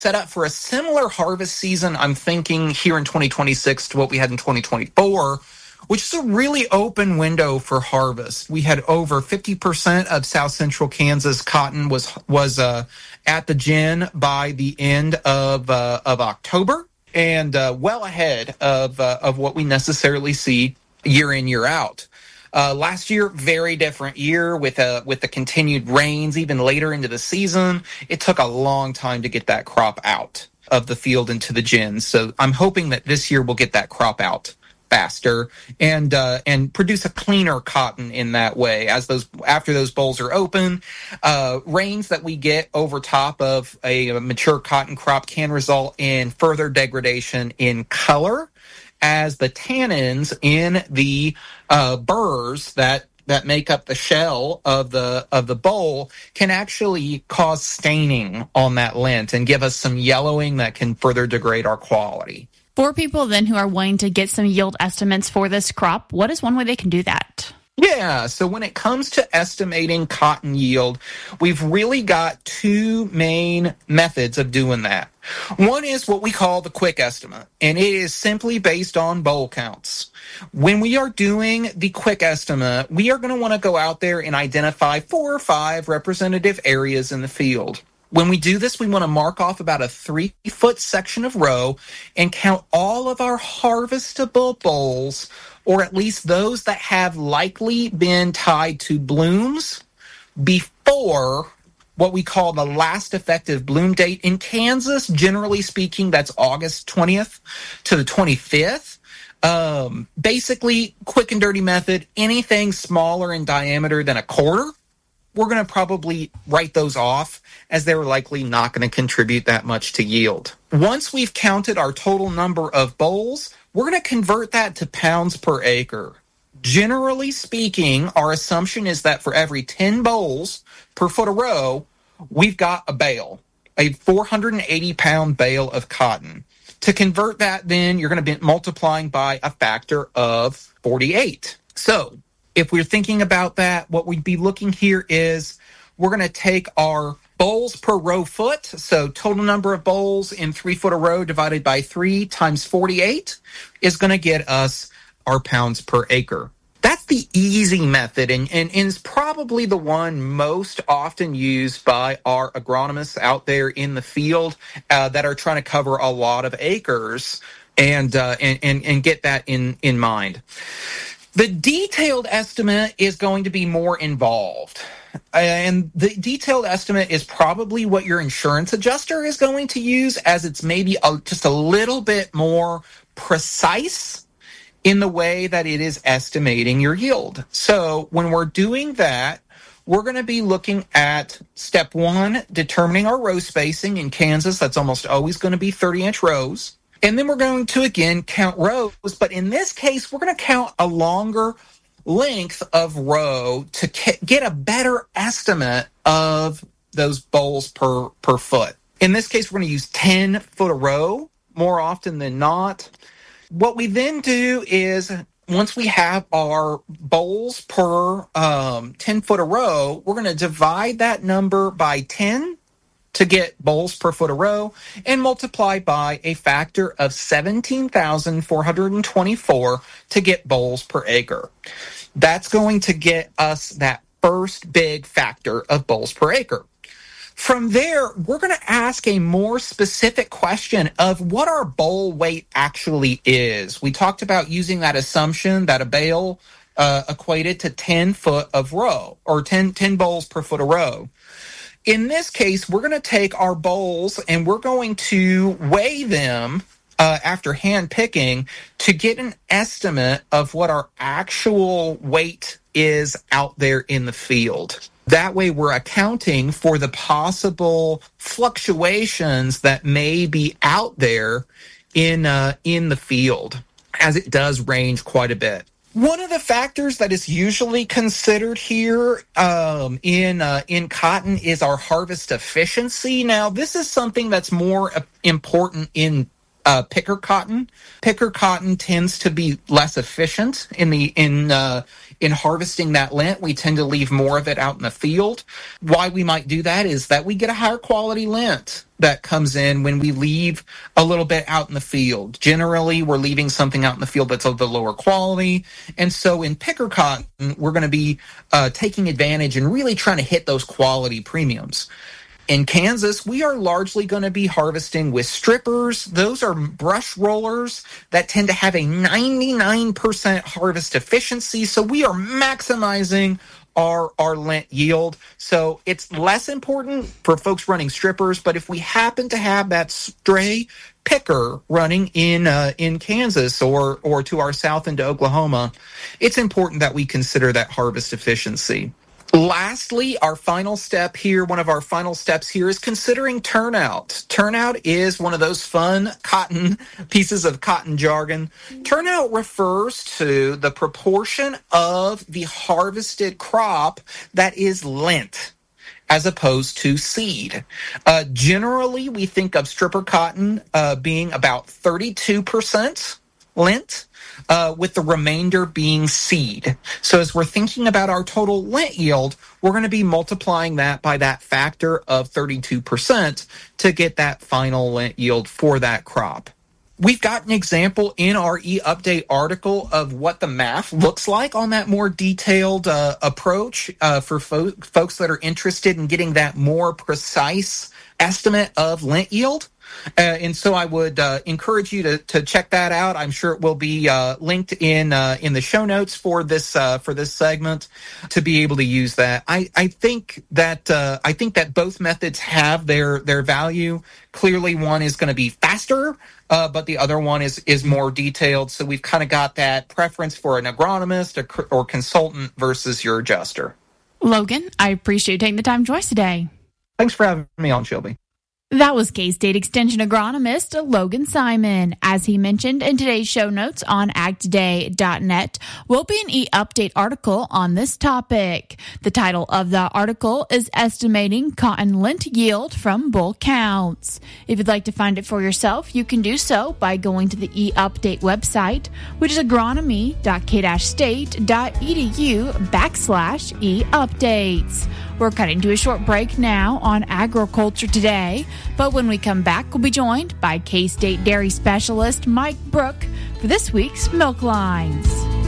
set up for a similar harvest season, I'm thinking, here in 2026 to what we had in 2024, which is a really open window for harvest. We had over 50% of South Central Kansas cotton was at the gin by the end of October, and well ahead of what we necessarily see year in, year out. Last year, very different year with the continued rains even later into the season. It took a long time to get that crop out of the field into the gins. So I'm hoping that this year we'll get that crop out faster and produce a cleaner cotton in that way. After those bolls are open, rains that we get over top of a mature cotton crop can result in further degradation in color, as the tannins in the burrs that make up the shell of the boll can actually cause staining on that lint and give us some yellowing that can further degrade our quality. For people then who are wanting to get some yield estimates for this crop, what is one way they can do that? Yeah, so when it comes to estimating cotton yield, we've really got two main methods of doing that. One is what we call the quick estimate, and it is simply based on boll counts. When we are doing the quick estimate, we are going to want to go out there and identify 4 or 5 representative areas in the field. When we do this, we want to mark off about a 3-foot section of row and count all of our harvestable bolls, or at least those that have likely been tied to blooms before what we call the last effective bloom date. In Kansas, generally speaking, that's August 20th to the 25th. Basically, quick and dirty method, anything smaller in diameter than a quarter, we're going to probably write those off as they're likely not going to contribute that much to yield. Once we've counted our total number of bolls, we're going to convert that to pounds per acre. Generally speaking, our assumption is that for every 10 bolls per foot of row, we've got a bale, a 480-pound bale of cotton. To convert that, then, you're going to be multiplying by a factor of 48. So if we're thinking about that, what we'd be looking here is we're going to take our bolls per row foot, so total number of bolls in 3 foot a row divided by 3 times 48 is going to get us our pounds per acre. That's the easy method and is probably the one most often used by our agronomists out there in the field that are trying to cover a lot of acres and get that in mind. The detailed estimate is going to be more involved. And the detailed estimate is probably what your insurance adjuster is going to use, as it's maybe just a little bit more precise in the way that it is estimating your yield. So when we're doing that, we're going to be looking at step 1, determining our row spacing. In Kansas, that's almost always going to be 30-inch rows. And then we're going to, again, count rows. But in this case, we're going to count a longer length of row to get a better estimate of those bolls per foot. In this case, we're going to use 10 foot a row more often than not. What we then do is, once we have our bolls per 10 foot a row, we're going to divide that number by 10 to get bolls per foot a row and multiply by a factor of 17,424 to get bolls per acre. That's going to get us that first big factor of bolls per acre. From there, we're going to ask a more specific question of what our boll weight actually is. We talked about using that assumption that a bale equated to 10 foot of row, or 10 bolls per foot a row. In this case, we're going to take our bolls and we're going to weigh them after hand picking to get an estimate of what our actual weight is out there in the field. That way, we're accounting for the possible fluctuations that may be out there in the field, as it does range quite a bit. One of the factors that is usually considered here in cotton is our harvest efficiency. Now, this is something that's more important in picker cotton. Picker cotton tends to be less efficient in harvesting that lint. We tend to leave more of it out in the field. Why we might do that is that we get a higher quality lint that comes in when we leave a little bit out in the field. Generally, we're leaving something out in the field that's of the lower quality. And so in picker cotton, we're going to be taking advantage and really trying to hit those quality premiums. In Kansas, we are largely going to be harvesting with strippers. Those are brush rollers that tend to have a 99% harvest efficiency. So we are maximizing our lint yield. So it's less important for folks running strippers. But if we happen to have that stray picker running in Kansas or to our south into Oklahoma, it's important that we consider that harvest efficiency. Lastly, our final step here, one of our final steps here is considering turnout. Turnout is one of those fun pieces of cotton jargon. Turnout refers to the proportion of the harvested crop that is lint as opposed to seed. Generally, we think of stripper cotton being about 32% lint, with the remainder being seed. So as we're thinking about our total lint yield, we're going to be multiplying that by that factor of 32% to get that final lint yield for that crop. We've got an example in our eUpdate article of what the math looks like on that more detailed approach for folks that are interested in getting that more precise estimate of lint yield. And so I would encourage you to check that out. I'm sure it will be linked in the show notes for this segment to be able to use that. I think that both methods have their value. Clearly, one is going to be faster, but the other one is more detailed. So we've kind of got that preference for an agronomist or consultant versus your adjuster. Logan, I appreciate you taking the time to join us today. Thanks for having me on, Shelby. That was K-State Extension agronomist Logan Simon. As he mentioned in today's show notes on agtoday.net will be an e-update article on this topic. The title of the article is Estimating Cotton Lint Yield from Bull Counts. If you'd like to find it for yourself, you can do so by going to the e-update website, which is agronomy.k-state.edu/e-updates. We're cutting to a short break now on Agriculture Today, but when we come back, we'll be joined by K-State Dairy Specialist Mike Brook for this week's Milk Lines.